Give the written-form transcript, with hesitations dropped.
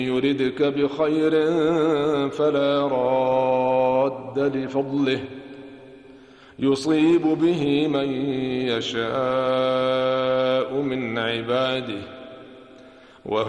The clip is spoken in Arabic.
يردك بخير فلا راد لفضله يصيب به من يشاء من عباده